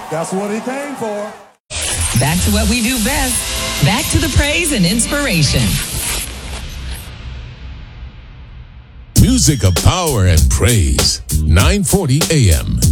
That's what he came for. Back to what we do best. Back to the praise and inspiration. Music of power and praise. 940 AM.